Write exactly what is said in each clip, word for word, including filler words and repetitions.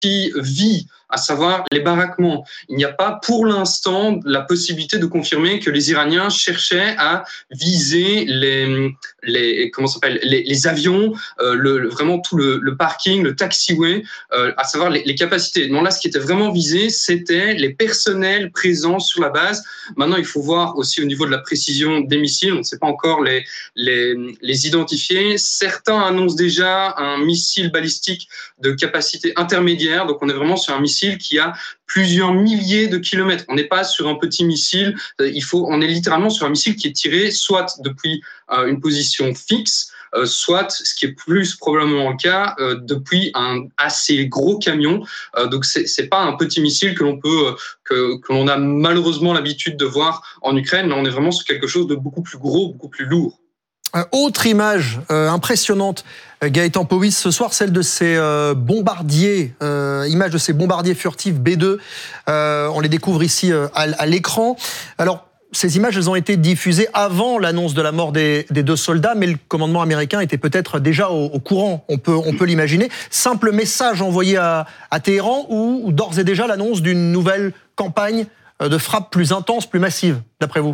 qui vit, à savoir les baraquements. Il n'y a pas pour l'instant la possibilité de confirmer que les Iraniens cherchaient à viser les, les, comment ça s'appelle, les, les avions, euh, le, vraiment tout le, le parking, le taxiway, euh, à savoir les, les capacités. Non, là, ce qui était vraiment visé, c'était les personnels présents sur la base. Maintenant, il faut voir aussi au niveau de la précision des missiles. On ne sait pas encore les, les, les identifier. Certains annoncent déjà un missile balistique de capacité intermédiaire. Donc, on est vraiment sur un missile qui a plusieurs milliers de kilomètres. On n'est pas sur un petit missile. Il faut, on est littéralement sur un missile qui est tiré soit depuis euh, une position fixe, euh, soit, ce qui est plus probablement le cas, euh, depuis un assez gros camion. Euh, donc, c'est, c'est pas un petit missile que l'on peut, euh, que, que l'on a malheureusement l'habitude de voir en Ukraine. Là, on est vraiment sur quelque chose de beaucoup plus gros, beaucoup plus lourd. Euh, autre image euh, impressionnante, Gaëtan Powys, ce soir, celle de ces euh, bombardiers, euh, image de ces bombardiers furtifs B deux. Euh, on les découvre ici euh, à, à l'écran. Alors, ces images, elles ont été diffusées avant l'annonce de la mort des, des deux soldats, mais le commandement américain était peut-être déjà au, au courant, on peut, on peut l'imaginer. Simple message envoyé à, à Téhéran ou, ou d'ores et déjà l'annonce d'une nouvelle campagne de frappe plus intense, plus massive, d'après vous ?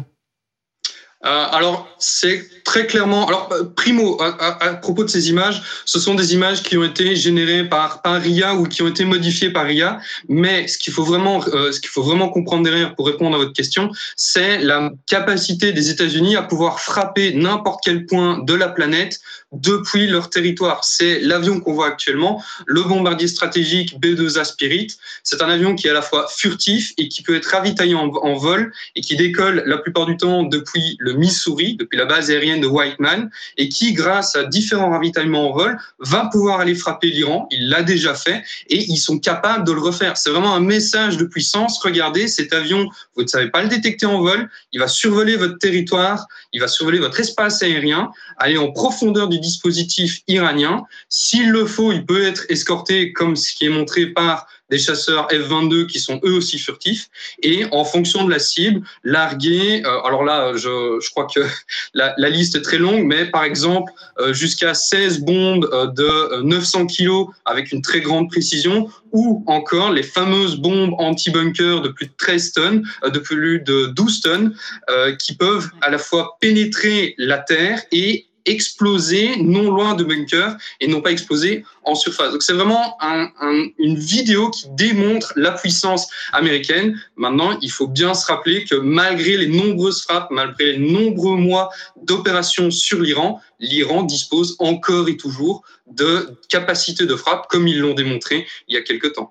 Euh, alors, c'est très clairement... Alors, primo, à, à, à propos de ces images, ce sont des images qui ont été générées par, par I A ou qui ont été modifiées par I A, mais ce qu'il faut vraiment, euh, ce qu'il faut vraiment comprendre derrière pour répondre à votre question, c'est la capacité des États-Unis à pouvoir frapper n'importe quel point de la planète depuis leur territoire. C'est l'avion qu'on voit actuellement, le bombardier stratégique B deux A Spirit. C'est un avion qui est à la fois furtif et qui peut être ravitaillé en, en vol et qui décolle la plupart du temps depuis le Missouri, depuis la base aérienne de Whiteman, et qui, grâce à différents ravitaillements en vol, va pouvoir aller frapper l'Iran. Il l'a déjà fait et ils sont capables de le refaire. C'est vraiment un message de puissance. Regardez, cet avion, vous ne savez pas le détecter en vol, il va survoler votre territoire, il va survoler votre espace aérien, aller en profondeur du dispositif iranien. S'il le faut, il peut être escorté comme ce qui est montré par des chasseurs F vingt-deux qui sont eux aussi furtifs, et en fonction de la cible, larguer, euh, alors là, je, je crois que la, la liste est très longue, mais par exemple, euh, jusqu'à seize bombes euh, de neuf cents kilos avec une très grande précision, ou encore les fameuses bombes anti-bunker de plus de treize tonnes, euh, de plus de douze tonnes, euh, qui peuvent à la fois pénétrer la terre et exploser non loin de bunkers et non pas exploser en surface. Donc c'est vraiment un, un, une vidéo qui démontre la puissance américaine. Maintenant, il faut bien se rappeler que malgré les nombreuses frappes, malgré les nombreux mois d'opérations sur l'Iran, l'Iran dispose encore et toujours de capacités de frappe, comme ils l'ont démontré il y a quelque temps.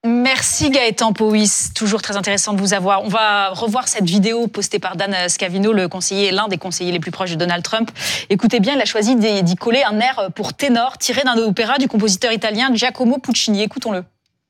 Merci Gaëtan Powys, toujours très intéressant de vous avoir. On va revoir cette vidéo postée par Dan Scavino, le conseiller, l'un des conseillers les plus proches de Donald Trump. Écoutez bien, il a choisi d'y coller un air pour ténor tiré d'un opéra du compositeur italien Giacomo Puccini. Écoutons-le.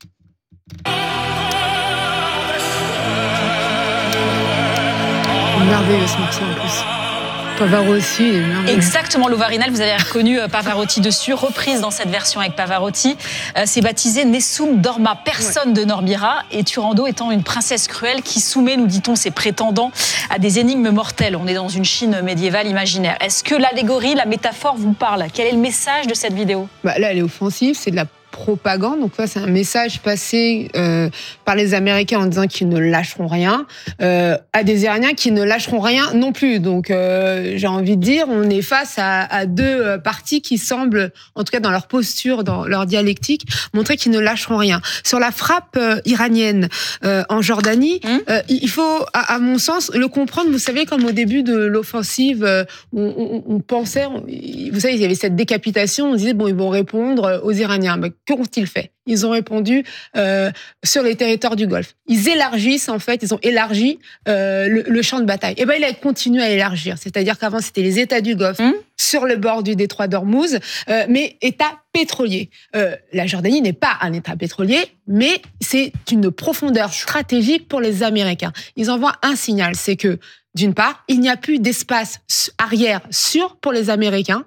Merveilleux ce morceau en plus. Pavarotti est merveilleux. Exactement, l'Ovarinal, vous avez reconnu Pavarotti dessus, reprise dans cette version avec Pavarotti. Euh, c'est baptisé Nessun Dorma, personne ouais. de Norbira, et Turandot étant une princesse cruelle qui soumet, nous dit-on, ses prétendants à des énigmes mortelles. On est dans une Chine médiévale imaginaire. Est-ce que l'allégorie, la métaphore vous parle ? Quel est le message de cette vidéo ? Bah là, elle est offensive, c'est de la propagande. Donc ça, c'est un message passé euh, par les Américains en disant qu'ils ne lâcheront rien euh, à des Iraniens qui ne lâcheront rien non plus. Donc euh, j'ai envie de dire, on est face à, à deux partis qui semblent, en tout cas dans leur posture, dans leur dialectique, montrer qu'ils ne lâcheront rien. Sur la frappe euh, iranienne euh, en Jordanie, mmh. euh, il faut, à, à mon sens, le comprendre. Vous savez, comme au début de l'offensive, euh, on, on, on pensait, on, vous savez, il y avait cette décapitation, on disait, bon, ils vont répondre aux Iraniens. Mais qu'ont-ils fait ? Ils ont répondu euh, sur les territoires du Golfe. Ils élargissent, en fait, ils ont élargi euh, le, le champ de bataille. Et ben, il a continué à élargir. C'est-à-dire qu'avant, c'était les États du Golfe, mmh. sur le bord du détroit d'Ormuz, euh, mais État pétrolier. Euh, la Jordanie n'est pas un État pétrolier, mais c'est une profondeur stratégique pour les Américains. Ils envoient un signal, c'est que, d'une part, il n'y a plus d'espace arrière sûr pour les Américains.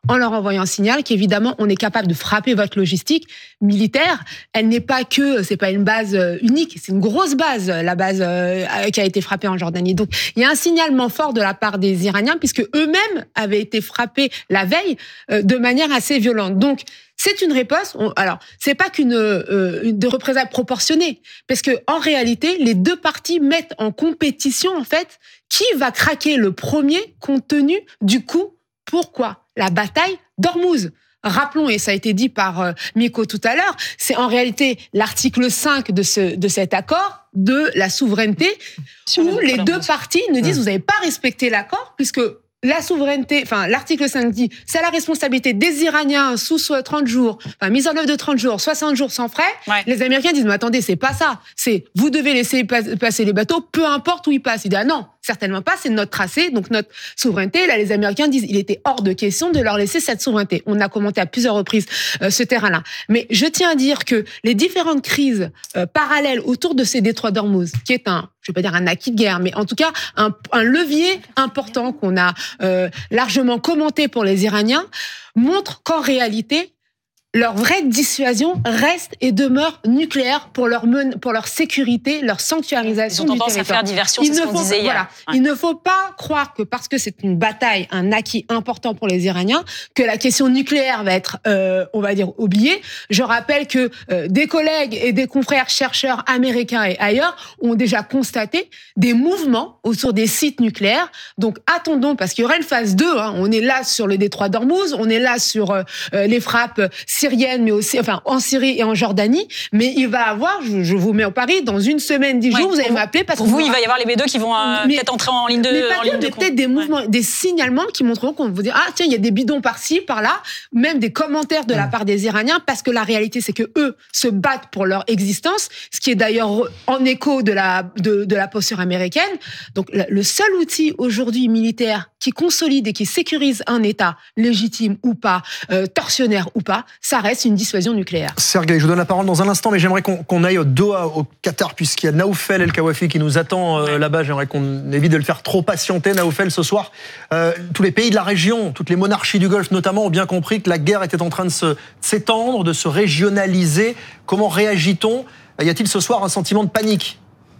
en leur envoyant un signal qu'évidemment, on est capable de frapper votre logistique militaire. Elle n'est pas que, c'est pas une base unique, c'est une grosse base, la base euh, qui a été frappée en Jordanie. Donc, il y a un signalement fort de la part des Iraniens, puisque eux-mêmes avaient été frappés la veille euh, de manière assez violente. Donc, c'est une réponse. On, alors, c'est pas qu'une euh, une de représailles proportionnées, parce que en réalité, les deux parties mettent en compétition en fait qui va craquer le premier, compte tenu du coup. Pourquoi la bataille d'Ormuz? Rappelons, et ça a été dit par euh, Miko tout à l'heure, c'est en réalité l'article cinq de ce de cet accord de la souveraineté, sur où les deux parties nous disent: vous n'avez pas respecté l'accord, puisque la souveraineté, enfin, l'article cinq dit, c'est la responsabilité des Iraniens sous trente jours, enfin, mise en œuvre de trente jours, soixante jours sans frais. Ouais. Les Américains disent, mais attendez, c'est pas ça. C'est, vous devez laisser passer les bateaux, peu importe où ils passent. Ils disent, ah non, certainement pas, c'est notre tracé, donc notre souveraineté. Là, les Américains disent, il était hors de question de leur laisser cette souveraineté. On a commenté à plusieurs reprises euh, ce terrain-là. Mais je tiens à dire que les différentes crises euh, parallèles autour de ces détroits d'Ormuz, qui est un, je vais pas dire un acquis de guerre, mais en tout cas un, un levier important qu'on a euh, largement commenté pour les Iraniens, montre qu'en réalité, leur vraie dissuasion reste et demeure nucléaire pour leur, men- pour leur sécurité, leur sanctuarisation du territoire. Ils ont tendance à faire diversion, c'est ce qu'on disait hier. Voilà. Ouais. Il ne faut pas croire que parce que c'est une bataille, un acquis important pour les Iraniens, que la question nucléaire va être, euh, on va dire, oubliée. Je rappelle que euh, des collègues et des confrères chercheurs américains et ailleurs ont déjà constaté des mouvements autour des sites nucléaires. Donc attendons, parce qu'il y aura une phase deux. Hein. On est là sur le détroit d'Ormuz, on est là sur euh, les frappes syrienne, mais aussi, enfin, en Syrie et en Jordanie. Mais il va avoir, je, je vous mets au pari, dans une semaine, dix ouais, jours, vous allez m'appeler parce que. Pour vous, il va y avoir les B deux qui vont euh, peut-être entrer en ligne de Mais pas en ligne que, de mais peut-être des mouvements, ouais. des signalements qui montreront qu'on vous dit, ah, tiens, il y a des bidons par-ci, par-là, même des commentaires de ouais. la part des Iraniens, parce que la réalité, c'est que eux se battent pour leur existence, ce qui est d'ailleurs en écho de la, de, de la posture américaine. Donc, le seul outil aujourd'hui militaire qui consolide et qui sécurise un État, légitime ou pas, euh, tortionnaire ou pas, ça reste une dissuasion nucléaire. Sergueï, je vous donne la parole dans un instant, mais j'aimerais qu'on, qu'on aille au Doha, au Qatar, puisqu'il y a Naoufel El-Kawafi qui nous attend euh, là-bas. J'aimerais qu'on évite de le faire trop patienter, Naoufel, ce soir. Euh, tous les pays de la région, toutes les monarchies du Golfe notamment, ont bien compris que la guerre était en train de se, de s'étendre, de se régionaliser. Comment réagit-on ? Y a-t-il ce soir un sentiment de panique ?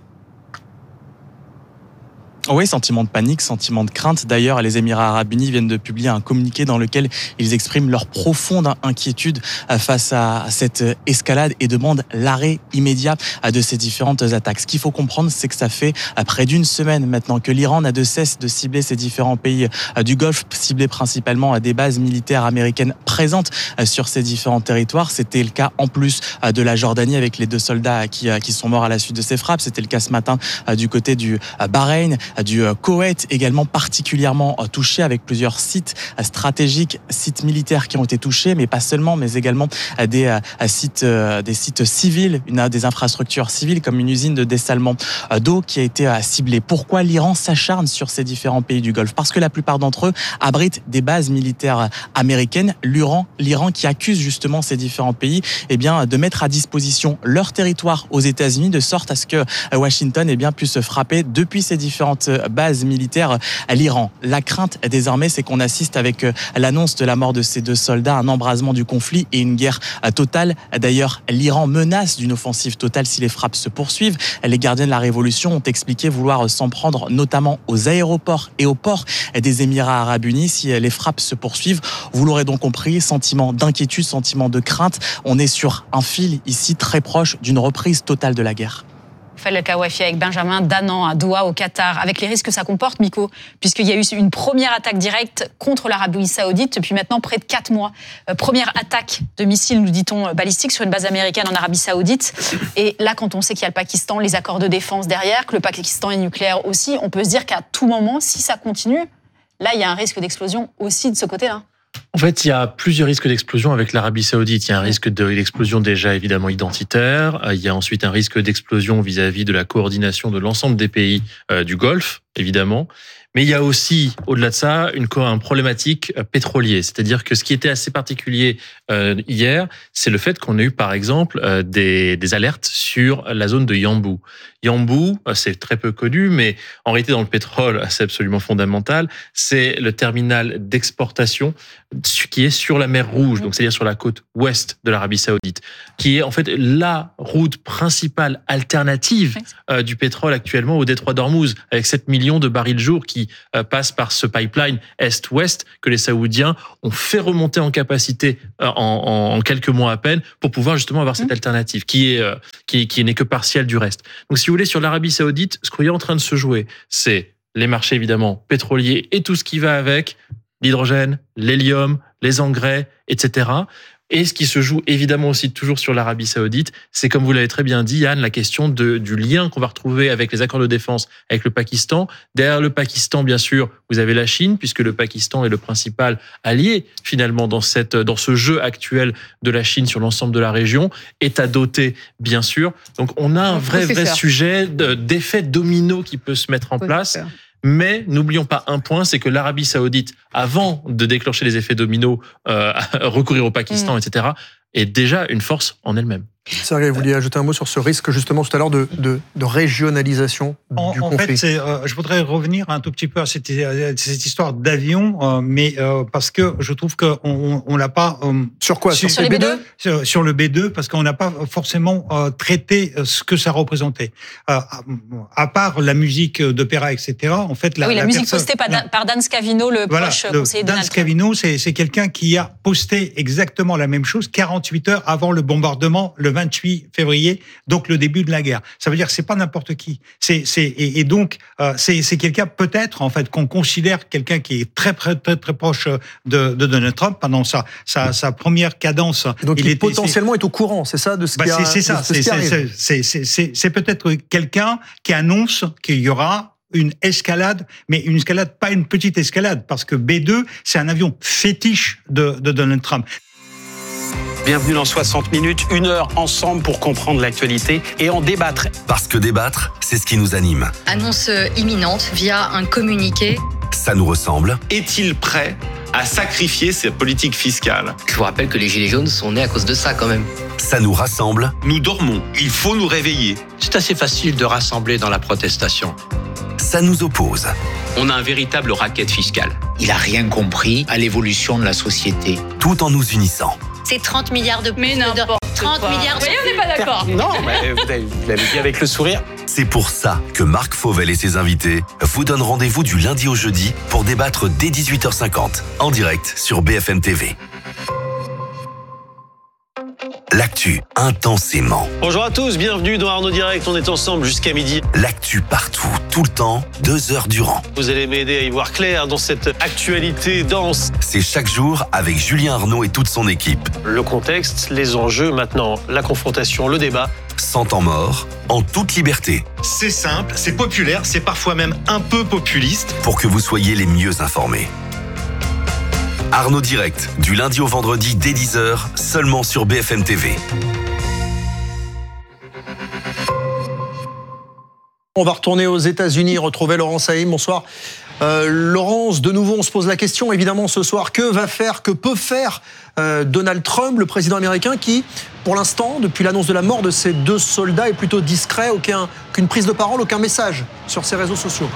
Oui, sentiment de panique, sentiment de crainte. D'ailleurs, les Émirats arabes unis viennent de publier un communiqué dans lequel ils expriment leur profonde inquiétude face à cette escalade et demandent l'arrêt immédiat de ces différentes attaques. Ce qu'il faut comprendre, c'est que ça fait près d'une semaine maintenant que l'Iran n'a de cesse de cibler ces différents pays du Golfe, ciblés principalement à des bases militaires américaines présentes sur ces différents territoires. C'était le cas en plus de la Jordanie avec les deux soldats qui, qui sont morts à la suite de ces frappes. C'était le cas ce matin du côté du Bahreïn, du Koweït, également particulièrement touché avec plusieurs sites stratégiques, sites militaires qui ont été touchés, mais pas seulement, mais également des sites, des sites civils, une, des infrastructures civiles comme une usine de dessalement d'eau qui a été ciblée. Pourquoi l'Iran s'acharne sur ces différents pays du Golfe ? Parce que la plupart d'entre eux abritent des bases militaires américaines. L'Iran, l'Iran qui accuse justement ces différents pays eh bien, de mettre à disposition leur territoire aux États-Unis de sorte à ce que Washington eh bien, puisse frapper depuis ces différentes bases militaires à l'Iran. La crainte désormais, c'est qu'on assiste avec l'annonce de la mort de ces deux soldats, un embrasement du conflit et une guerre totale. D'ailleurs, l'Iran menace d'une offensive totale si les frappes se poursuivent. Les gardiens de la révolution ont expliqué vouloir s'en prendre notamment aux aéroports et aux ports des Émirats arabes unis si les frappes se poursuivent. Vous l'aurez donc compris, sentiment d'inquiétude, sentiment de crainte. On est sur un fil ici très proche d'une reprise totale de la guerre. El-Kawafi avec Benjamin Danan à Doha au Qatar, avec les risques que ça comporte, Miko, puisqu'il y a eu une première attaque directe contre l'Arabie Saoudite depuis maintenant près de quatre mois. Euh, première attaque de missiles, nous dit-on, balistiques sur une base américaine en Arabie Saoudite. Et là, quand on sait qu'il y a le Pakistan, les accords de défense derrière, que le Pakistan est nucléaire aussi, on peut se dire qu'à tout moment, si ça continue, là, il y a un risque d'explosion aussi de ce côté-là. En fait, il y a plusieurs risques d'explosion avec l'Arabie Saoudite. Il y a un risque d'explosion déjà évidemment identitaire. Il y a ensuite un risque d'explosion vis-à-vis de la coordination de l'ensemble des pays du Golfe, évidemment. Mais il y a aussi, au-delà de ça, une, une problématique pétrolier. C'est-à-dire que ce qui était assez particulier euh, hier, c'est le fait qu'on a eu, par exemple, euh, des, des alertes sur la zone de Yanbu. Yanbu, c'est très peu connu, mais en réalité, dans le pétrole, c'est absolument fondamental. C'est le terminal d'exportation qui est sur la mer Rouge, donc c'est-à-dire sur la côte ouest de l'Arabie Saoudite, qui est en fait la route principale alternative euh, du pétrole actuellement au détroit d'Ormuz, avec sept millions de barils jour qui euh, passent par ce pipeline est-ouest que les Saoudiens ont fait remonter en capacité euh, en, en, en quelques mois à peine pour pouvoir justement avoir cette alternative qui est euh, qui, qui n'est que partielle du reste. Donc si vous voulez, sur l'Arabie Saoudite, ce qu'il est en train de se jouer, c'est les marchés évidemment pétroliers et tout ce qui va avec, l'hydrogène, l'hélium, les engrais, et cetera. Et ce qui se joue évidemment aussi toujours sur l'Arabie Saoudite, c'est comme vous l'avez très bien dit, Yann, la question de, du lien qu'on va retrouver avec les accords de défense avec le Pakistan. Derrière le Pakistan, bien sûr, vous avez la Chine, puisque le Pakistan est le principal allié finalement dans cette dans ce jeu actuel de la Chine sur l'ensemble de la région, État doté bien sûr. Donc on a un vrai vrai sujet d'effet domino qui peut se mettre en place. Mais n'oublions pas un point, c'est que l'Arabie Saoudite, avant de déclencher les effets dominos, euh, recourir au Pakistan, mmh. et cetera, est déjà une force en elle-même. Sergueï, vous vouliez ajouter un mot sur ce risque justement tout à l'heure de, de, de régionalisation en, du en conflit. En fait, c'est, euh, je voudrais revenir un tout petit peu à cette, à cette histoire d'avion, euh, mais euh, parce que je trouve qu'on on, on l'a pas... Euh, sur quoi Sur, sur le B deux sur, sur le B deux, parce qu'on n'a pas forcément euh, traité ce que ça représentait. Euh, à part la musique d'opéra, et cetera, en fait... La, oui, la, la musique personne, postée par, Dan, par Dan Scavino, le voilà, proche le, conseiller de Dan Donald Scavino, c'est, c'est quelqu'un qui a posté exactement la même chose quarante-huit heures avant le bombardement, le vingt-huit février, donc le début de la guerre. Ça veut dire que c'est pas n'importe qui. C'est, c'est et, et donc euh, c'est, c'est quelqu'un peut-être en fait qu'on considère quelqu'un qui est très très très très proche de, de Donald Trump pendant sa sa, sa première cadence. Donc il, il était, potentiellement c'est... est au courant, c'est ça de ce bah, qui a, c'est, c'est ça. C'est, c'est, c'est, c'est, c'est, c'est peut-être quelqu'un qui annonce qu'il y aura une escalade, mais une escalade, pas une petite escalade, parce que B deux, c'est un avion fétiche de, de Donald Trump. Bienvenue dans soixante minutes, une heure ensemble pour comprendre l'actualité et en débattre. Parce que débattre, c'est ce qui nous anime. Annonce imminente via un communiqué. Ça nous ressemble. Est-il prêt à sacrifier sa politique fiscale ? Je vous rappelle que les Gilets jaunes sont nés à cause de ça quand même. Ça nous rassemble. Nous dormons, il faut nous réveiller. C'est assez facile de rassembler dans la protestation. Ça nous oppose. On a un véritable racket fiscal. Il n'a rien compris à l'évolution de la société. Tout en nous unissant. C'est trente milliards de plus. Mais n'importe trente quoi. milliards de plus. On n'est pas d'accord. Non, mais vous l'avez, vous l'avez dit avec le sourire. C'est pour ça que Marc Fauvel et ses invités vous donnent rendez-vous du lundi au jeudi pour débattre dès dix-huit heures cinquante, en direct sur B F M T V. L'actu intensément. Bonjour à tous, bienvenue dans Arnaud Direct, on est ensemble jusqu'à midi. L'actu partout, tout le temps, deux heures durant. Vous allez m'aider à y voir clair dans cette actualité dense. C'est chaque jour avec Julien Arnaud et toute son équipe. Le contexte, les enjeux, maintenant la confrontation, le débat. Sans temps mort, en toute liberté. C'est simple, c'est populaire, c'est parfois même un peu populiste. Pour que vous soyez les mieux informés. Arnaud Direct, du lundi au vendredi dès dix heures, seulement sur B F M T V. On va retourner aux États-Unis, retrouver Laurence Haïm. Bonsoir. Euh, Laurence, de nouveau, on se pose la question, évidemment, ce soir, que va faire, que peut faire euh, Donald Trump, le président américain, qui, pour l'instant, depuis l'annonce de la mort de ces deux soldats, est plutôt discret, aucun, aucune prise de parole, aucun message sur ses réseaux sociaux.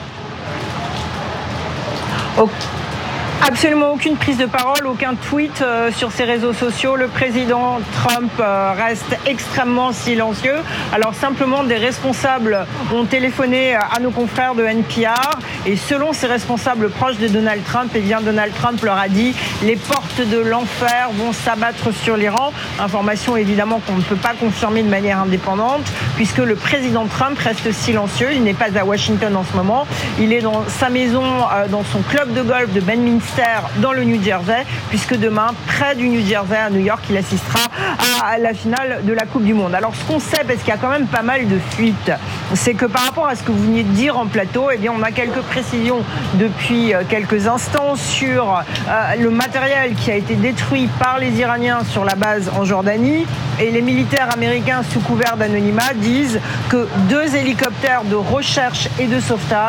Okay. Absolument aucune prise de parole, aucun tweet euh, sur ses réseaux sociaux. Le président Trump euh, reste extrêmement silencieux. Alors simplement, des responsables ont téléphoné à nos confrères de N P R et selon ces responsables proches de Donald Trump, eh bien Donald Trump leur a dit « les portes de l'enfer vont s'abattre sur l'Iran ». Information évidemment qu'on ne peut pas confirmer de manière indépendante puisque le président Trump reste silencieux. Il n'est pas à Washington en ce moment. Il est dans sa maison, euh, dans son club de golf de Bedminster dans le New Jersey, puisque demain, près du New Jersey, à New York, il assistera à la finale de la Coupe du Monde. Alors, ce qu'on sait, parce qu'il y a quand même pas mal de fuites, c'est que par rapport à ce que vous venez de dire en plateau, eh bien, on a quelques précisions depuis quelques instants sur euh, le matériel qui a été détruit par les Iraniens sur la base en Jordanie. Et les militaires américains, sous couvert d'anonymat, disent que deux hélicoptères de recherche et de sauvetage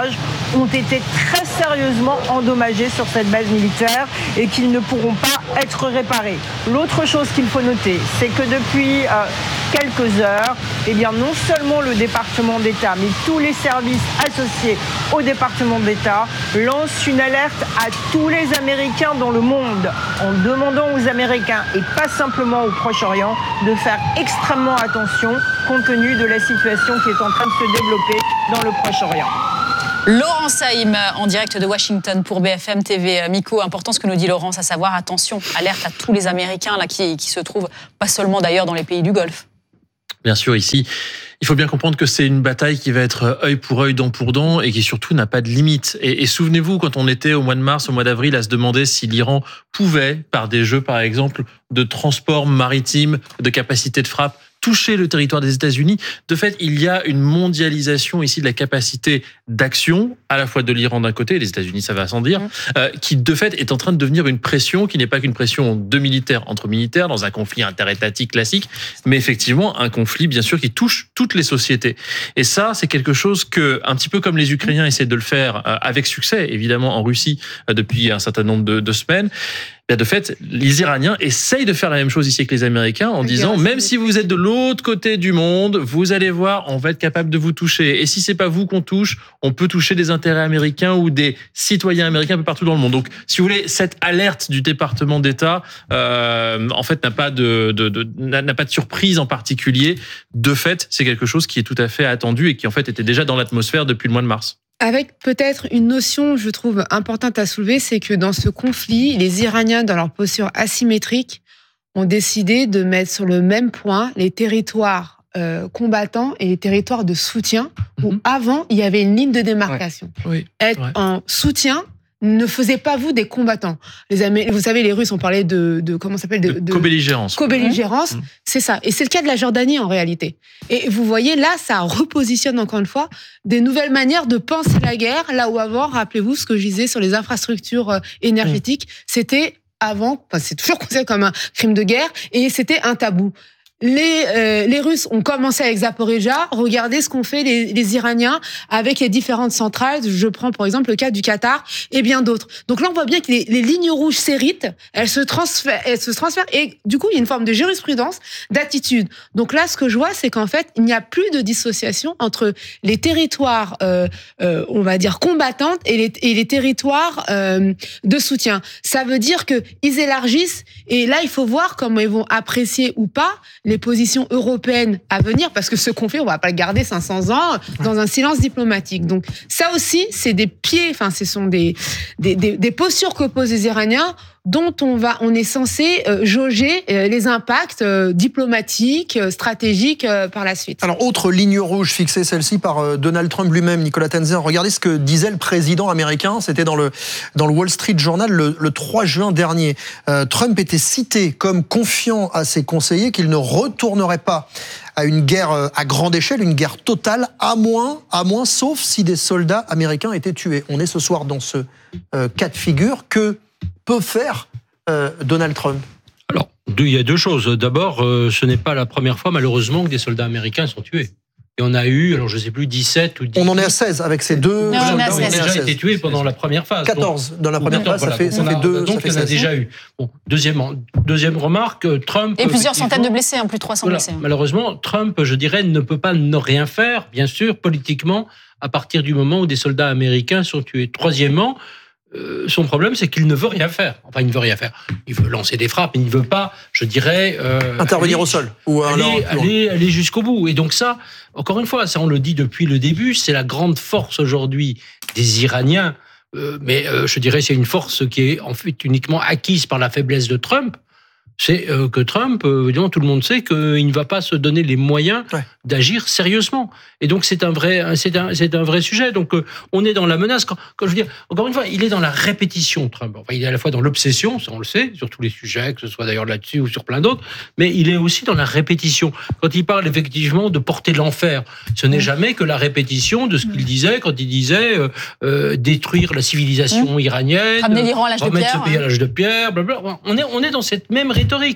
ont été très sérieusement endommagés sur cette base militaire et qu'ils ne pourront pas être réparés. L'autre chose qu'il faut noter, c'est que depuis euh, quelques heures, eh bien, non seulement le département d'État, mais tous les services associés au département d'État lancent une alerte à tous les Américains dans le monde en demandant aux Américains, et pas simplement au Proche-Orient, de faire extrêmement attention compte tenu de la situation qui est en train de se développer dans le Proche-Orient. Laurence Haïm, en direct de Washington pour B F M T V. Miko, important ce que nous dit Laurence, à savoir attention, alerte à tous les Américains là, qui, qui se trouvent, pas seulement d'ailleurs dans les pays du Golfe. Bien sûr, ici, il faut bien comprendre que c'est une bataille qui va être œil pour œil, dent pour dent, et qui surtout n'a pas de limite. Et, et souvenez-vous, quand on était au mois de mars, au mois d'avril, à se demander si l'Iran pouvait, par des jeux par exemple de transport maritime, de capacité de frappe, toucher le territoire des États-Unis. De fait, il y a une mondialisation ici de la capacité d'action, à la fois de l'Iran d'un côté, et les États-Unis, ça va sans dire, mmh. euh, qui de fait est en train de devenir une pression qui n'est pas qu'une pression de militaires entre militaires dans un conflit interétatique classique, mais effectivement un conflit bien sûr qui touche toutes les sociétés. Et ça, c'est quelque chose que, un petit peu comme les Ukrainiens essaient de le faire euh, avec succès, évidemment en Russie euh, depuis un certain nombre de, de semaines. De fait, les Iraniens essayent de faire la même chose ici avec les Américains en disant, même si vous êtes de l'autre côté du monde, vous allez voir, on va être capable de vous toucher. Et si c'est pas vous qu'on touche, on peut toucher des intérêts américains ou des citoyens américains un peu partout dans le monde. Donc, si vous voulez, cette alerte du département d'État, euh, en fait, n'a pas de, de, de n'a pas de surprise en particulier. De fait, c'est quelque chose qui est tout à fait attendu et qui en fait était déjà dans l'atmosphère depuis le mois de mars. Avec peut-être une notion, je trouve, importante à soulever, c'est que dans ce conflit, les Iraniens, dans leur posture asymétrique, ont décidé de mettre sur le même point les territoires euh, combattants et les territoires de soutien, mmh. où avant, il y avait une ligne de démarcation. Ouais. Oui. Être ouais. en soutien ne faisait pas vous des combattants. Les Amé- vous savez, les Russes ont parlé de, de comment ça s'appelle de, de co-belligérance. Co-belligérance, mmh. c'est ça. Et c'est le cas de la Jordanie en réalité. Et vous voyez là, ça repositionne encore une fois des nouvelles manières de penser la guerre. Là où avant, rappelez-vous ce que je disais sur les infrastructures énergétiques, mmh. c'était avant, enfin c'est toujours considéré comme un crime de guerre et c'était un tabou. Les, euh, les Russes ont commencé avec Zaporijjia. Regardez ce qu'ont fait les, les Iraniens avec les différentes centrales. Je prends pour exemple le cas du Qatar et bien d'autres. Donc là, on voit bien que les, les lignes rouges s'héritent, elles se transfèrent, elles se transfèrent et du coup, il y a une forme de jurisprudence, d'attitude. Donc là, ce que je vois, c'est qu'en fait, il n'y a plus de dissociation entre les territoires, euh, euh, on va dire combattantes et les, et les territoires euh, de soutien. Ça veut dire que ils élargissent et là, il faut voir comment ils vont apprécier ou pas les positions européennes à venir, parce que ce conflit, on va pas le garder cinq cents ans dans un silence diplomatique. Donc ça aussi, c'est des pieds, enfin, ce sont des, des, des, des postures qu'opposent les Iraniens dont on va, on est censé euh, jauger euh, les impacts euh, diplomatiques, euh, stratégiques euh, par la suite. Alors, autre ligne rouge fixée, celle-ci par euh, Donald Trump lui-même, Nicolas Tenzer. Regardez ce que disait le président américain. C'était dans le dans le Wall Street Journal le, le trois juin dernier. Euh, Trump était cité comme confiant à ses conseillers qu'il ne retournerait pas à une guerre à grande échelle, une guerre totale, à moins, à moins, sauf si des soldats américains étaient tués. On est ce soir dans ce euh, cas de figure. Que peut faire euh, Donald Trump? Alors, il y a deux choses. D'abord, euh, ce n'est pas la première fois, malheureusement, que des soldats américains sont tués. Et on a eu, alors je ne sais plus, dix-sept ou dix. On en est à seize avec ces deux. Non, on a ont déjà été tués pendant la première phase. quatorze donc, dans la première phase, voilà, ça fait, ça a, fait deux. Donc il y en a déjà eu. Bon, deuxièmement, deuxième remarque, Trump. Et plusieurs centaines de blessés, hein, plus de trois cents voilà, blessés. Malheureusement, Trump, je dirais, ne peut pas ne rien faire, bien sûr, politiquement, à partir du moment où des soldats américains sont tués. Troisièmement, Euh, son problème, c'est qu'il ne veut rien faire. Enfin, il ne veut rien faire. Il veut lancer des frappes, mais il ne veut pas, je dirais... Euh, intervenir aller, au sol. Ou aller, aller, aller jusqu'au bout. Et donc ça, encore une fois, ça on le dit depuis le début, c'est la grande force aujourd'hui des Iraniens. Euh, mais euh, je dirais c'est une force qui est en fait uniquement acquise par la faiblesse de Trump. C'est euh, que Trump, euh, évidemment, tout le monde sait qu'il ne va pas se donner les moyens ouais. d'agir sérieusement. Et donc, c'est un vrai, c'est un, c'est un vrai sujet. Donc, euh, on est dans la menace. Quand, quand je veux dire, encore une fois, il est dans la répétition, Trump. Enfin, il est à la fois dans l'obsession, ça on le sait, sur tous les sujets, que ce soit d'ailleurs là-dessus ou sur plein d'autres, mais il est aussi dans la répétition. Quand il parle effectivement de porter l'enfer, ce n'est ouais. jamais que la répétition de ce qu'il disait quand il disait euh, euh, détruire la civilisation mmh. iranienne, ramener l'Iran à l'âge de pierre, remettre ce pays à l'âge de pierre, blablabla. On est, on est dans cette même rhétorique.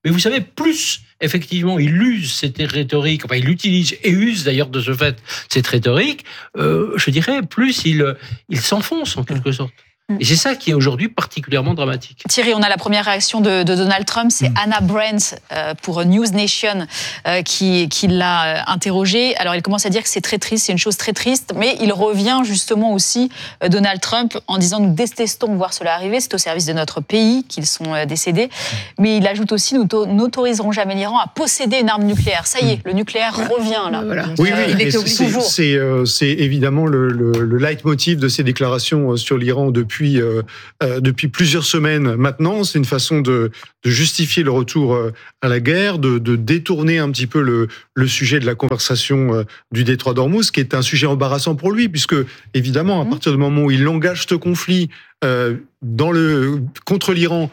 Mais vous savez, plus effectivement il use cette rhétorique, enfin il utilise et use d'ailleurs de ce fait cette rhétorique, euh, je dirais, plus il, il s'enfonce en quelque sorte. Et c'est ça qui est aujourd'hui particulièrement dramatique. Thierry, on a la première réaction de, de Donald Trump, c'est mmh. Anna Brandt euh, pour News Nation euh, qui, qui l'a euh, interrogé. Alors il commence à dire que c'est très triste, c'est une chose très triste, mais il revient justement aussi, euh, Donald Trump, en disant nous détestons voir cela arriver, c'est au service de notre pays qu'ils sont euh, décédés. Mais il ajoute aussi nous n'autoriserons jamais l'Iran à posséder une arme nucléaire. Ça y est, le nucléaire revient là. Voilà. Oui, euh, oui, il était c'est, toujours. C'est, euh, c'est évidemment le, le, le leitmotiv de ces déclarations sur l'Iran depuis Depuis, euh, euh, depuis plusieurs semaines maintenant. C'est une façon de, de justifier le retour euh, à la guerre, de, de détourner un petit peu le, le sujet de la conversation euh, du détroit d'Ormuz, qui est un sujet embarrassant pour lui, puisque évidemment, à partir du moment où il engage ce conflit euh, dans le, contre l'Iran,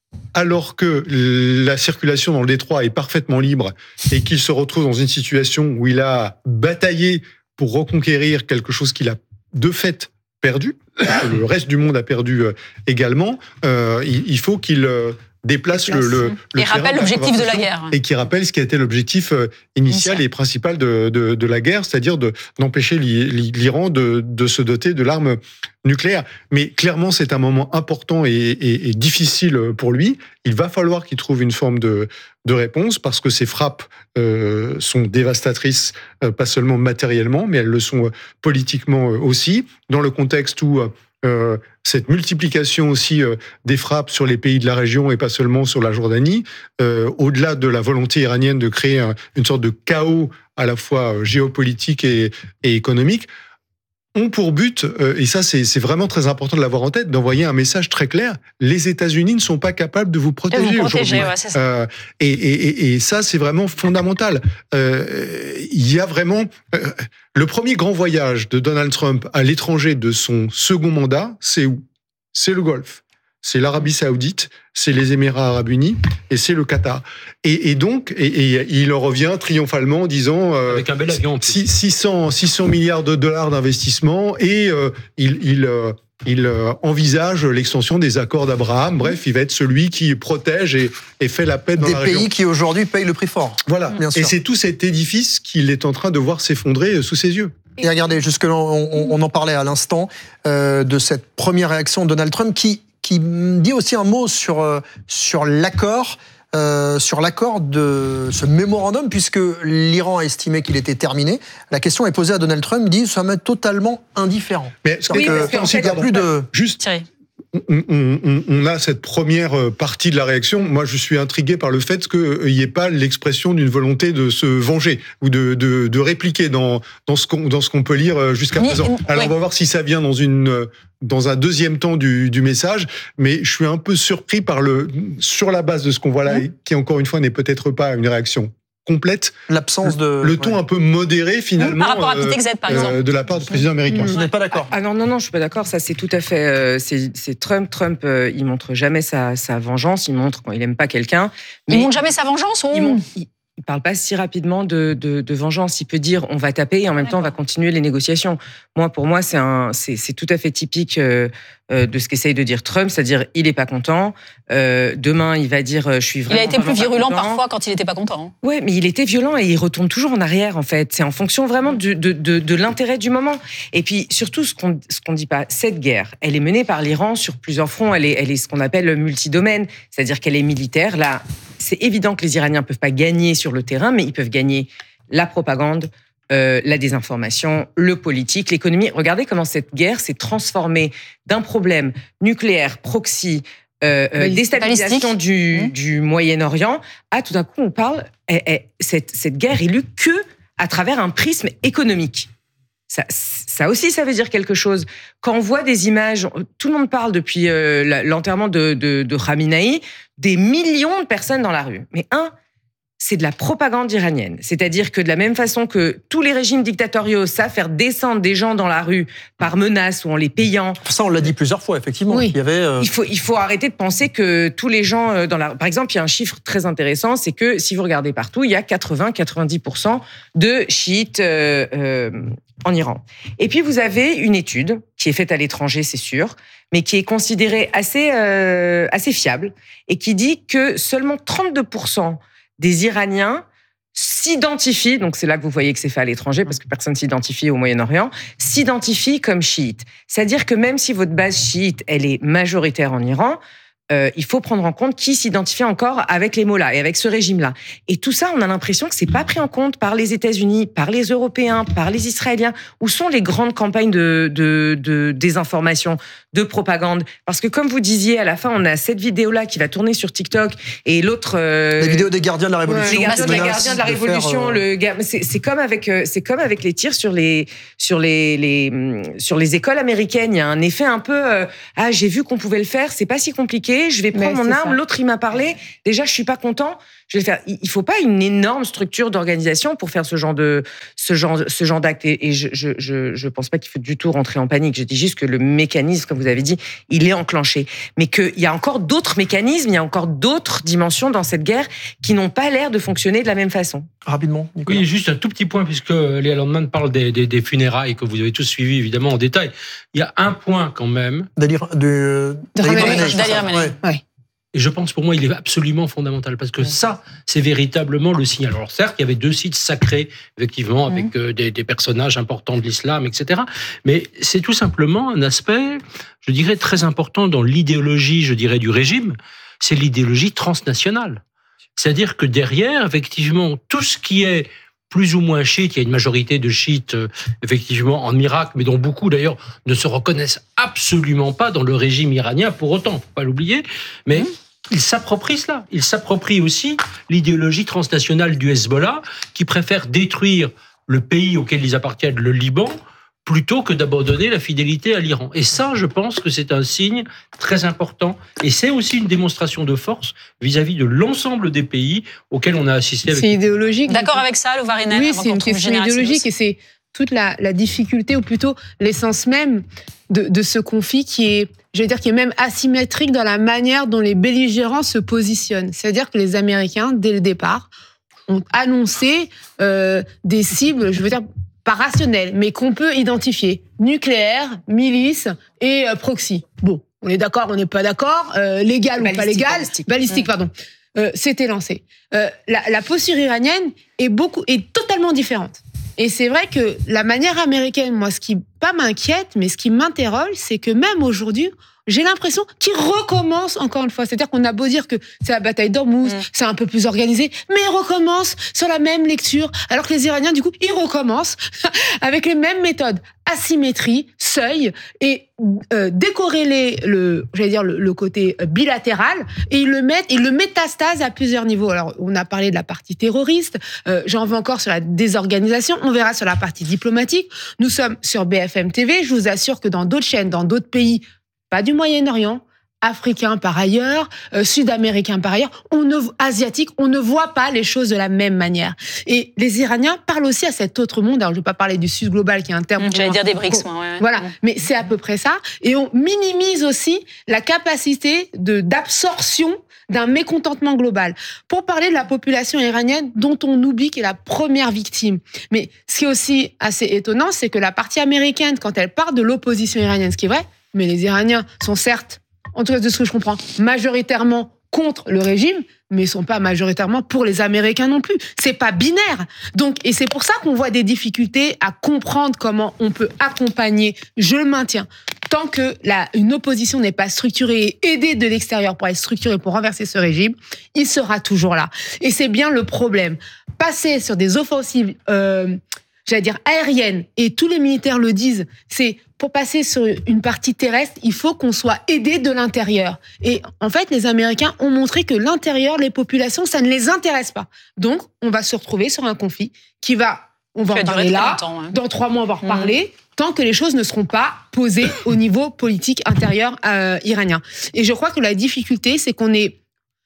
alors que la circulation dans le détroit est parfaitement libre et qu'il se retrouve dans une situation où il a bataillé pour reconquérir quelque chose qu'il a de fait perdu, le reste du monde a perdu également, euh, il, il faut qu'il euh, déplace, déplace le, le, le et rappelle l'objectif de la guerre. Et qui rappelle ce qui a été l'objectif euh, initial, initial et principal de, de, de la guerre, c'est-à-dire de, d'empêcher l'Iran de, de se doter de l'arme nucléaire. Mais clairement, c'est un moment important et, et, et difficile pour lui. Il va falloir qu'il trouve une forme de, de réponse, parce que ces frappes euh, sont dévastatrices, euh, pas seulement matériellement, mais elles le sont euh, politiquement euh, aussi, dans le contexte où euh, cette multiplication aussi euh, des frappes sur les pays de la région et pas seulement sur la Jordanie, euh, au-delà de la volonté iranienne de créer un, une sorte de chaos à la fois géopolitique et, et économique, ont pour but, et ça c'est, c'est vraiment très important de l'avoir en tête, d'envoyer un message très clair: les États-Unis ne sont pas capables de vous protéger, vous protéger aujourd'hui. Ouais, c'est ça. Euh, et, et, et ça c'est vraiment fondamental. Euh, il y a vraiment euh, le premier grand voyage de Donald Trump à l'étranger de son second mandat, c'est où? C'est le Golfe. C'est l'Arabie Saoudite, c'est les Émirats Arabes Unis et c'est le Qatar. Et, et donc, et, et il en revient triomphalement en disant euh, avec un bel avion, six cents milliards de dollars d'investissement, et euh, il, il, euh, il euh, envisage l'extension des accords d'Abraham. Bref, il va être celui qui protège et, et fait la paix dans des la région. Des pays qui aujourd'hui payent le prix fort. Voilà. Bien sûr. Et c'est tout cet édifice qu'il est en train de voir s'effondrer sous ses yeux. Et regardez, jusque-là, on, on en parlait à l'instant euh, de cette première réaction de Donald Trump qui qui dit aussi un mot sur, sur l'accord, euh, sur l'accord de ce mémorandum, puisque l'Iran a estimé qu'il était terminé. La question est posée à Donald Trump, il dit ça m'est totalement indifférent. Mais ce oui, que, parce qu'en fait, il n'y a plus de... Juste... On, on, on a cette première partie de la réaction. Moi, je suis intrigué par le fait qu'il n'y ait pas l'expression d'une volonté de se venger ou de, de, de répliquer dans, dans, ce qu'on, dans ce qu'on peut lire jusqu'à Mais, présent. Alors, ouais. on va voir si ça vient dans, une, dans un deuxième temps du, du message. Mais je suis un peu surpris par le, sur la base de ce qu'on voit là, mmh. qui encore une fois n'est peut-être pas une réaction complète, l'absence de le ton ouais. un peu modéré finalement par rapport à Pete Exet, par exemple. Euh, de la part du président américain. Vous n'êtes pas d'accord? Ah non non non, je suis pas d'accord. Ça c'est tout à fait euh, c'est, c'est Trump. Trump euh, il montre jamais sa, sa vengeance. Il montre quand il aime pas quelqu'un. Mais il montre jamais sa vengeance ou il, montre, il, il parle pas si rapidement de, de, de vengeance. Il peut dire on va taper et en même D'accord. temps on va continuer les négociations. Moi pour moi c'est un c'est, c'est tout à fait typique. Euh, de ce qu'essaye de dire Trump, c'est-à-dire il est pas content. Euh, demain, il va dire je suis vraiment. Il a été plus virulent parfois quand il était pas content. Hein. Ouais, mais il était violent et il retourne toujours en arrière en fait. C'est en fonction vraiment de, de, de, de l'intérêt du moment. Et puis surtout ce qu'on ce qu'on dit pas, cette guerre, elle est menée par l'Iran sur plusieurs fronts. Elle est elle est ce qu'on appelle multidomaine, c'est-à-dire qu'elle est militaire. Là, c'est évident que les Iraniens peuvent pas gagner sur le terrain, mais ils peuvent gagner la propagande. Euh, la désinformation, le politique, l'économie. Regardez comment cette guerre s'est transformée d'un problème nucléaire, proxy, euh, euh, déstabilisation du, mmh. du Moyen-Orient, à tout d'un coup on parle, eh, eh, cette, cette guerre est lue que à travers un prisme économique. Ça, ça aussi, ça veut dire quelque chose. Quand on voit des images, tout le monde parle depuis euh, l'enterrement de, de, de Khamenei, des millions de personnes dans la rue. Mais un, c'est de la propagande iranienne. C'est-à-dire que de la même façon que tous les régimes dictatoriaux savent faire descendre des gens dans la rue par menace ou en les payant. Ça, on l'a dit plusieurs fois, effectivement. Oui. Il y avait, euh... il faut, il faut arrêter de penser que tous les gens dans la... Par exemple, il y a un chiffre très intéressant, c'est que si vous regardez partout, il y a quatre-vingts à quatre-vingt-dix pour cent de chiites euh, euh, en Iran. Et puis, vous avez une étude qui est faite à l'étranger, c'est sûr, mais qui est considérée assez, euh, assez fiable et qui dit que seulement trente-deux pour cent des Iraniens s'identifient, donc c'est là que vous voyez que c'est fait à l'étranger, parce que personne ne s'identifie au Moyen-Orient, s'identifient comme chiites. C'est-à-dire que même si votre base chiite, elle est majoritaire en Iran, euh, il faut prendre en compte qui s'identifie encore avec les mollahs et avec ce régime-là. Et tout ça, on a l'impression que c'est pas pris en compte par les États-Unis, par les Européens, par les Israéliens. Où sont les grandes campagnes de, de, de désinformation, de propagande? Parce que comme vous disiez, à la fin, on a cette vidéo-là qui va tourner sur TikTok et l'autre... Euh, la vidéo des gardiens de la Révolution. Ouais, les gardiens, les gardiens de la Révolution. De faire, euh... le, c'est, c'est, comme avec, c'est comme avec les tirs sur les, sur les, les, sur les écoles américaines. Il y a un effet un peu... Euh, ah, j'ai vu qu'on pouvait le faire, c'est pas si compliqué. Je vais prendre mon arme, ça. L'autre il m'a parlé. Déjà, je suis pas content. Je vais le faire. Il faut pas une énorme structure d'organisation pour faire ce genre de ce genre ce genre d'acte. Et je je je je pense pas qu'il faut du tout rentrer en panique. Je dis juste que le mécanisme, comme vous avez dit, il est enclenché, mais qu'il y a encore d'autres mécanismes, il y a encore d'autres dimensions dans cette guerre qui n'ont pas l'air de fonctionner de la même façon. Rapidement, Nicolas. Oui, juste un tout petit point, puisque Léa Landman parle des, des, des funérailles que vous avez tous suivis évidemment en détail. Il y a un point quand même. d'Ali Khamenei. Ouais. Et je pense, pour moi, il est absolument fondamental, parce que ça, c'est véritablement le signal. Alors certes, il y avait deux sites sacrés, effectivement, avec mmh. des, des personnages importants de l'islam, et cetera. Mais c'est tout simplement un aspect, je dirais, très important dans l'idéologie, je dirais, du régime. C'est l'idéologie transnationale. C'est-à-dire que derrière, effectivement, tout ce qui est plus ou moins chiites, il y a une majorité de chiites, euh, effectivement, en Irak, mais dont beaucoup, d'ailleurs, ne se reconnaissent absolument pas dans le régime iranien, pour autant, faut pas l'oublier, mais mmh. ils s'approprient cela. Ils s'approprient aussi l'idéologie transnationale du Hezbollah, qui préfère détruire le pays auquel ils appartiennent, le Liban, plutôt que d'abandonner la fidélité à l'Iran. Et ça, je pense que c'est un signe très important. Et c'est aussi une démonstration de force vis-à-vis de l'ensemble des pays auxquels on a assisté. Avec c'est idéologique. D'accord avec ça, Lovarinen? Oui, c'est une question idéologique et c'est toute la, la difficulté, ou plutôt l'essence même de, de ce conflit qui est, je vais dire, qui est même asymétrique dans la manière dont les belligérants se positionnent. C'est-à-dire que les Américains, dès le départ, ont annoncé euh, des cibles, je veux dire, pas rationnel, mais qu'on peut identifier. Nucléaire, milice et euh, proxy. Bon, on est d'accord, on n'est pas d'accord, euh, légal balistique, ou pas légal, balistique, balistique mmh. pardon. Euh, c'était lancé. Euh, la, la posture iranienne est beaucoup, est totalement différente. Et c'est vrai que la manière américaine, moi, ce qui pas m'inquiète, mais ce qui m'interroge, c'est que même aujourd'hui, j'ai l'impression qu'ils recommencent encore une fois. C'est-à-dire qu'on a beau dire que c'est la bataille d'Ormuz, mmh. c'est un peu plus organisé, mais ils recommencent sur la même lecture, alors que les Iraniens, du coup, ils recommencent avec les mêmes méthodes. Asymétrie, seuil, et euh, décorréler le, j'allais dire, le, le côté bilatéral, et ils le mettent, ils le métastasent à plusieurs niveaux. Alors, on a parlé de la partie terroriste, euh, j'en veux encore sur la désorganisation, on verra sur la partie diplomatique. Nous sommes sur B F M T V, je vous assure que dans d'autres chaînes, dans d'autres pays, pas du Moyen-Orient, africains par ailleurs, euh, sud-américains par ailleurs, on ne, asiatiques, on ne voit pas les choses de la même manière. Et les Iraniens parlent aussi à cet autre monde. Alors, je ne vais pas parler du Sud global, qui est un terme... Mmh, j'allais dire des BRICS, moi. Ouais. Voilà, mais c'est à peu près ça. Et on minimise aussi la capacité de, d'absorption d'un mécontentement global. Pour parler de la population iranienne, dont on oublie qu'elle est la première victime. Mais ce qui est aussi assez étonnant, c'est que la partie américaine, quand elle parle de l'opposition iranienne, ce qui est vrai, mais les Iraniens sont certes, en tout cas de ce que je comprends, majoritairement contre le régime, mais ils sont pas majoritairement pour les Américains non plus. C'est pas binaire. Donc, et c'est pour ça qu'on voit des difficultés à comprendre comment on peut accompagner, je le maintiens, tant que la, une opposition n'est pas structurée et aidée de l'extérieur pour être structurée pour renverser ce régime, il sera toujours là. Et c'est bien le problème. Passer sur des offensives, euh, j'allais dire aériennes, et tous les militaires le disent, c'est pour passer sur une partie terrestre, il faut qu'on soit aidé de l'intérieur. Et en fait, les Américains ont montré que l'intérieur, les populations, ça ne les intéresse pas. Donc, on va se retrouver sur un conflit qui va, on va en parler là, hein. Dans trois mois, on va en reparler, mmh. tant que les choses ne seront pas posées au niveau politique intérieur euh, iranien. Et je crois que la difficulté, c'est qu'on est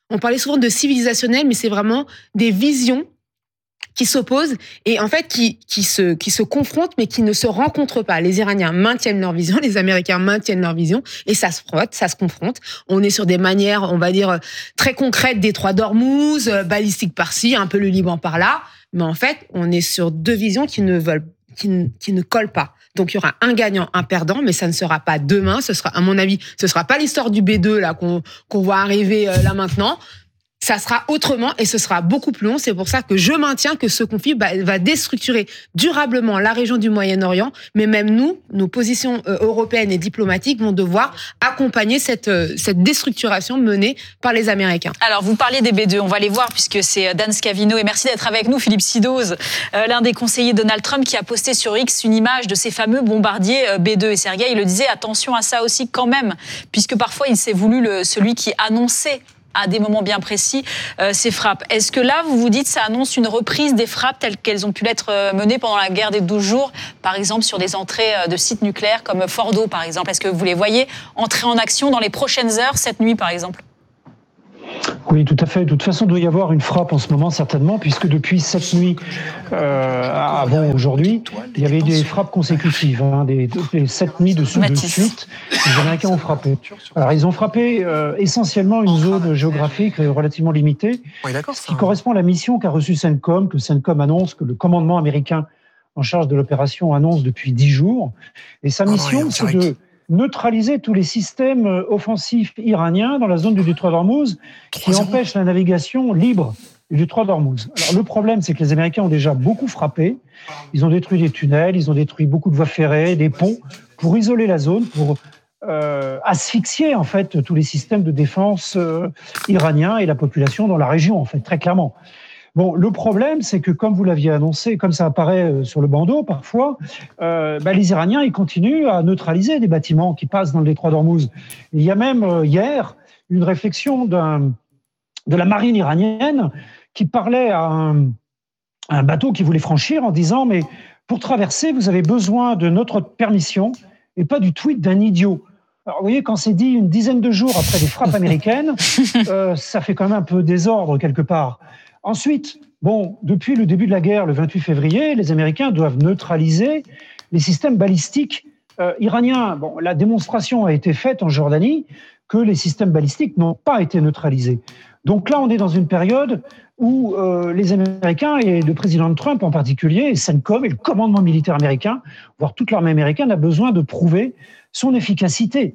on parlait souvent de civilisationnel, mais c'est vraiment des visions qui s'opposent et en fait qui, qui, se, qui se confrontent mais qui ne se rencontrent pas. Les Iraniens maintiennent leur vision, les Américains maintiennent leur vision et ça se frotte, ça se confronte. On est sur des manières, on va dire, très concrètes, détroit d'Ormuz, balistique par-ci, un peu le Liban par-là, mais en fait, on est sur deux visions qui ne veulent, qui ne, qui ne collent pas. Donc il y aura un gagnant, un perdant, mais ça ne sera pas demain, ce sera, à mon avis, ce sera pas l'histoire du B deux là qu'on, qu'on voit arriver là maintenant. Ça sera autrement et ce sera beaucoup plus long. C'est pour ça que je maintiens que ce conflit va déstructurer durablement la région du Moyen-Orient. Mais même nous, nos positions européennes et diplomatiques vont devoir accompagner cette, cette déstructuration menée par les Américains. Alors, vous parliez des B deux. On va les voir puisque c'est Dan Scavino. Et merci d'être avec nous, Philippe Sidoz, euh, l'un des conseillers de Donald Trump qui a posté sur X une image de ces fameux bombardiers B deux. Et Sergueï, il le disait, attention à ça aussi quand même, puisque parfois il s'est voulu le, celui qui annonçait à des moments bien précis, euh, ces frappes. Est-ce que là, vous vous dites, ça annonce une reprise des frappes telles qu'elles ont pu l'être menées pendant la guerre des douze jours, par exemple sur des entrées de sites nucléaires comme Fordo, par exemple? Est-ce que vous les voyez entrer en action dans les prochaines heures, cette nuit, par exemple? Oui, tout à fait. De toute façon, il doit y avoir une frappe en ce moment, certainement, puisque depuis cette nuit, euh, avant aujourd'hui, il y avait des frappes consécutives, hein, des, des sept nuits de, de suite. Les Américains ont frappé. Alors, ils ont frappé euh, essentiellement une zone géographique relativement limitée, oui, d'accord, ce qui correspond à la mission qu'a reçue CENTCOM, que CENTCOM annonce, que le commandement américain en charge de l'opération annonce depuis dix jours. Et sa mission, oh, c'est de neutraliser tous les systèmes offensifs iraniens dans la zone du détroit d'Ormuz qui empêchent la navigation libre du détroit d'Ormuz. Alors le problème, c'est que les Américains ont déjà beaucoup frappé. Ils ont détruit des tunnels, ils ont détruit beaucoup de voies ferrées, des ponts, pour isoler la zone, pour euh, asphyxier en fait tous les systèmes de défense euh, iraniens et la population dans la région, en fait, très clairement. Bon, le problème, c'est que comme vous l'aviez annoncé, comme ça apparaît sur le bandeau parfois, euh, bah, les Iraniens ils continuent à neutraliser des bâtiments qui passent dans le détroit d'Ormuz. Il y a même euh, hier une réflexion d'un, de la marine iranienne qui parlait à un, à un bateau qui voulait franchir en disant « mais pour traverser, vous avez besoin de notre permission et pas du tweet d'un idiot ». Alors, vous voyez, quand c'est dit une dizaine de jours après des frappes américaines, euh, ça fait quand même un peu désordre quelque part. Ensuite, bon, depuis le début de la guerre, le vingt-huit février, les Américains doivent neutraliser les systèmes balistiques euh, iraniens. Bon, la démonstration a été faite en Jordanie que les systèmes balistiques n'ont pas été neutralisés. Donc là, on est dans une période où euh, les Américains, et le président Trump en particulier, et CENTCOM, et le commandement militaire américain, voire toute l'armée américaine, a besoin de prouver son efficacité.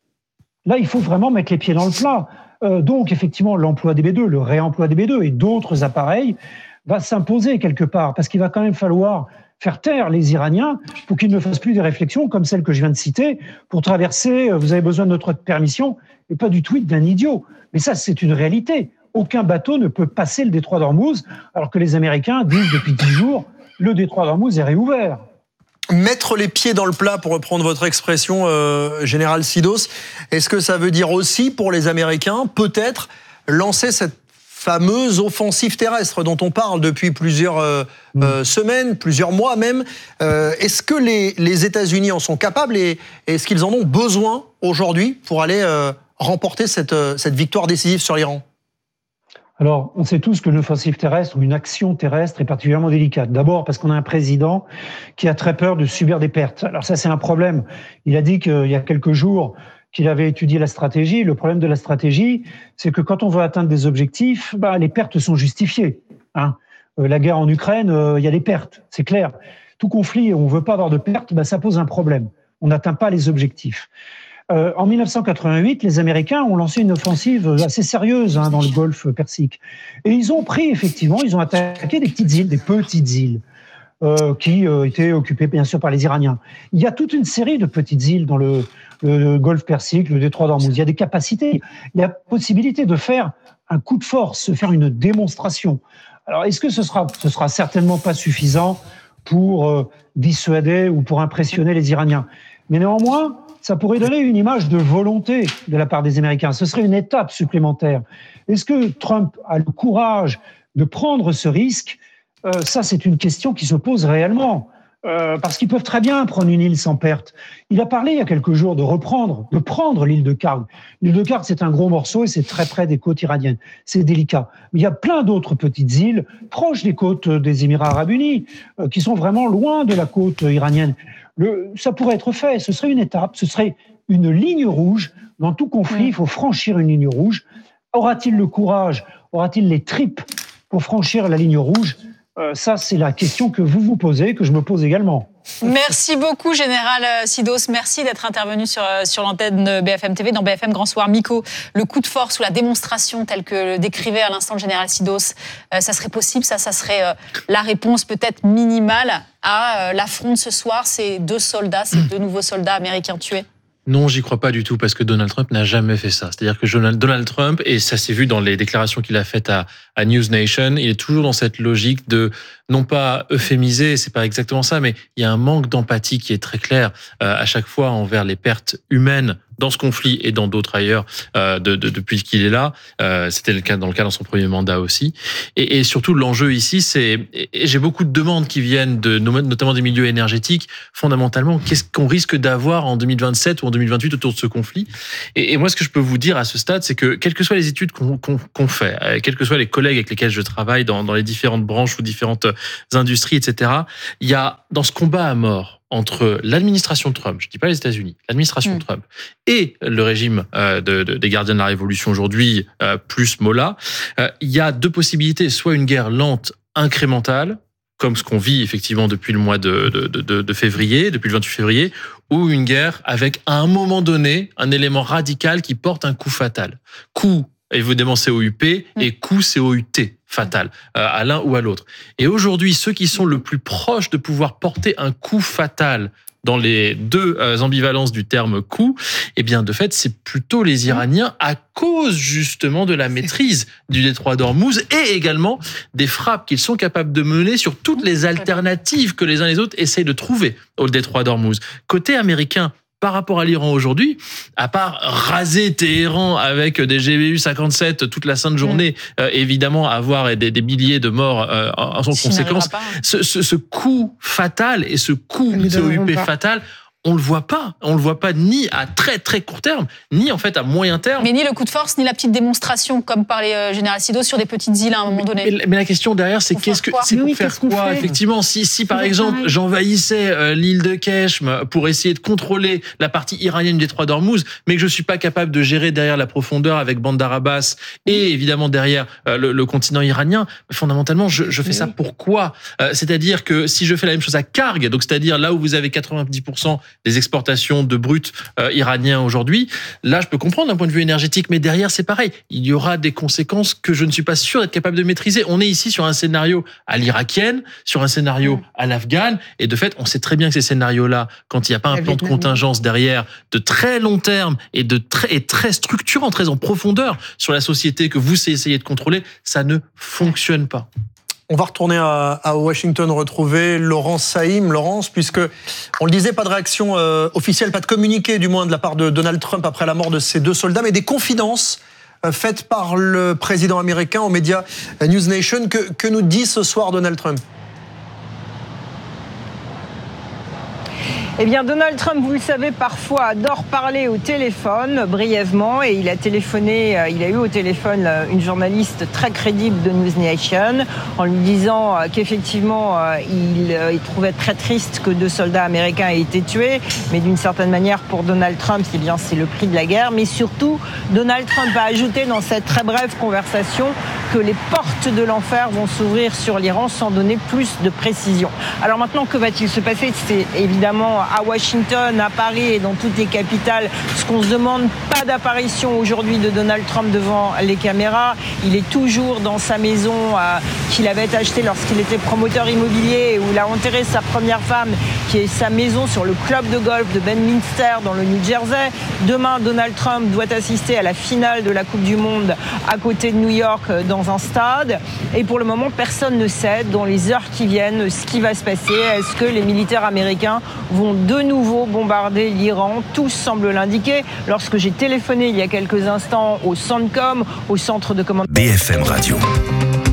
Là, il faut vraiment mettre les pieds dans le plat. Euh, donc, effectivement, l'emploi des B deux, le réemploi des B deux et d'autres appareils va s'imposer quelque part, parce qu'il va quand même falloir faire taire les Iraniens pour qu'ils ne fassent plus des réflexions comme celle que je viens de citer. Pour traverser, vous avez besoin de notre permission, et pas du tweet d'un idiot. Mais ça, c'est une réalité. Aucun bateau ne peut passer le détroit d'Ormuz, alors que les Américains disent depuis dix jours, le détroit d'Ormuz est réouvert. Mettre les pieds dans le plat, pour reprendre votre expression, euh, Général Sidoz, est-ce que ça veut dire aussi pour les Américains, peut-être, lancer cette fameuse offensive terrestre dont on parle depuis plusieurs euh, mmh. euh, semaines, plusieurs mois même? euh, Est-ce que les, les États-Unis en sont capables et est-ce qu'ils en ont besoin aujourd'hui pour aller euh, remporter cette, cette victoire décisive sur l'Iran? Alors, on sait tous que l'offensive terrestre ou une action terrestre est particulièrement délicate. D'abord parce qu'on a un président qui a très peur de subir des pertes. Alors ça, c'est un problème. Il a dit qu'il y a quelques jours qu'il avait étudié la stratégie. Le problème de la stratégie, c'est que quand on veut atteindre des objectifs, bah, les pertes sont justifiées. Hein. Euh, la guerre en Ukraine, euh, il y a des pertes, c'est clair. Tout conflit où on ne veut pas avoir de pertes, bah, ça pose un problème. On n'atteint pas les objectifs. Euh, en mille neuf cent quatre-vingt-huit, les Américains ont lancé une offensive assez sérieuse hein, dans le Golfe Persique. Et ils ont pris, effectivement, ils ont attaqué des petites îles, des petites îles, euh, qui euh, étaient occupées, bien sûr, par les Iraniens. Il y a toute une série de petites îles dans le, le, le Golfe Persique, le détroit d'Ormuz. Il y a des capacités, il y a possibilité de faire un coup de force, de faire une démonstration. Alors, est-ce que ce sera, ce sera certainement pas suffisant pour euh, dissuader ou pour impressionner les Iraniens? Mais néanmoins, ça pourrait donner une image de volonté de la part des Américains. Ce serait une étape supplémentaire. Est-ce que Trump a le courage de prendre ce risque? euh, Ça, c'est une question qui se pose réellement. euh, parce qu'ils peuvent très bien prendre une île sans perte. Il a parlé il y a quelques jours de reprendre, de prendre l'île de Karg. L'île de Karg, c'est un gros morceau et c'est très près des côtes iraniennes. C'est délicat. Mais il y a plein d'autres petites îles proches des côtes des Émirats arabes unis, euh, qui sont vraiment loin de la côte iranienne. Le, ça pourrait être fait. Ce serait une étape, ce serait une ligne rouge. Dans tout conflit, il faut franchir une ligne rouge. Aura-t-il le courage, aura-t-il les tripes pour franchir la ligne rouge ? euh, Ça, c'est la question que vous vous posez, que je me pose également. Merci beaucoup, Général Sidos. Merci d'être intervenu sur, sur l'antenne de B F M T V dans B F M Grand Soir. Miko, le coup de force ou la démonstration telle que le décrivait à l'instant le Général Sidos, euh, ça serait possible, ça, ça serait euh, la réponse peut-être minimale à euh, l'affront de ce soir, ces deux soldats, ces deux nouveaux soldats américains tués? Non, j'y crois pas du tout parce que Donald Trump n'a jamais fait ça. C'est-à-dire que Donald Trump, et ça s'est vu dans les déclarations qu'il a faites à, à News Nation, il est toujours dans cette logique de non pas euphémiser, c'est pas exactement ça, mais il y a un manque d'empathie qui est très clair euh, à chaque fois envers les pertes humaines dans ce conflit et dans d'autres ailleurs euh, de, de, depuis qu'il est là. Euh, c'était le cas dans le cas dans son premier mandat aussi. Et, et surtout, l'enjeu ici, c'est et j'ai beaucoup de demandes qui viennent de notamment des milieux énergétiques. Fondamentalement, qu'est-ce qu'on risque d'avoir en deux mille vingt-sept ou en deux mille vingt-huit autour de ce conflit? Et, et moi, ce que je peux vous dire à ce stade, c'est que quelles que soient les études qu'on, qu'on, qu'on fait, quels que soient les collègues avec lesquels je travaille dans, dans les différentes branches ou différentes industries, et cetera, il y a dans ce combat à mort entre l'administration Trump, je ne dis pas les États-Unis, l'administration mmh. Trump et le régime euh, de, de, des gardiens de la Révolution aujourd'hui, euh, plus Mollah, euh, il y a deux possibilités, soit une guerre lente, incrémentale, comme ce qu'on vit effectivement depuis le mois de, de, de, de février, depuis le vingt-huit février, ou une guerre avec, à un moment donné, un élément radical qui porte un coup fatal. Coup, évidemment, C O U P, mmh. et coup, C O U T. Fatal, euh, à l'un ou à l'autre. Et aujourd'hui, ceux qui sont le plus proches de pouvoir porter un coup fatal dans les deux euh, ambivalences du terme coup, eh bien, de fait, c'est plutôt les Iraniens à cause, justement, de la maîtrise du détroit d'Ormuz et également des frappes qu'ils sont capables de mener sur toutes les alternatives que les uns et les autres essayent de trouver au détroit d'Ormuz. Côté américain, par rapport à l'Iran aujourd'hui, à part raser Téhéran avec des G B U cinquante-sept toute la sainte journée, mmh. euh, évidemment avoir des, des milliers de morts euh, en, en conséquence, ce, ce, ce coup fatal et ce coup C O U P fatal, on le voit pas. On le voit pas ni à très très court terme, ni en fait à moyen terme. Mais ni le coup de force, ni la petite démonstration, comme parlait euh, Général Sidos, sur des petites îles à un moment donné. Mais, mais la question derrière, c'est pour qu'est-ce que c'est pour oui, faire quoi fait effectivement, si si par exemple pareil. j'envahissais euh, l'île de Keshm pour essayer de contrôler la partie iranienne du détroit d'Ormuz, mais que je suis pas capable de gérer derrière la profondeur avec Bandar Abbas et évidemment derrière euh, le, le continent iranien, fondamentalement, je, je fais oui. ça pourquoi euh, C'est-à-dire que si je fais la même chose à Karg, donc c'est-à-dire là où vous avez quatre-vingt-dix pour cent des exportations de brut euh, iraniens aujourd'hui. Là, je peux comprendre d'un point de vue énergétique, mais derrière, c'est pareil. Il y aura des conséquences que je ne suis pas sûr d'être capable de maîtriser. On est ici sur un scénario à l'irakienne, sur un scénario à l'afghane, et de fait, on sait très bien que ces scénarios-là, quand il n'y a pas un plan de contingence derrière, de très long terme et de très, et très structurant, très en profondeur sur la société que vous essayez de contrôler, ça ne fonctionne pas. On va retourner à, à Washington retrouver Laurence Saïm. Laurence, puisque on le disait, pas de réaction euh, officielle, pas de communiqué du moins de la part de Donald Trump après la mort de ces deux soldats, mais des confidences euh, faites par le président américain aux médias News Nation. Que, que nous dit ce soir Donald Trump ? Eh bien, Donald Trump, vous le savez, parfois adore parler au téléphone brièvement, et il a téléphoné, il a eu au téléphone une journaliste très crédible de News Nation en lui disant qu'effectivement il, il trouvait très triste que deux soldats américains aient été tués, mais d'une certaine manière pour Donald Trump, c'est bien c'est le prix de la guerre. Mais surtout, Donald Trump a ajouté dans cette très brève conversation que les portes de l'enfer vont s'ouvrir sur l'Iran sans donner plus de précision. Alors maintenant, que va-t-il se passer ? C'est évidemment à Washington, à Paris et dans toutes les capitales, ce qu'on se demande, pas d'apparition aujourd'hui de Donald Trump devant les caméras. Il est toujours dans sa maison euh, qu'il avait achetée lorsqu'il était promoteur immobilier, où il a enterré sa première femme, qui est sa maison sur le club de golf de Bedminster dans le New Jersey. Demain, Donald Trump doit assister à la finale de la Coupe du Monde à côté de New York dans un stade. Et pour le moment, personne ne sait dans les heures qui viennent ce qui va se passer. Est-ce que les militaires américains vont de nouveau bombarder l'Iran? Tout semble l'indiquer. Lorsque j'ai téléphoné il y a quelques instants au CENTCOM, au centre de commandement B F M Radio.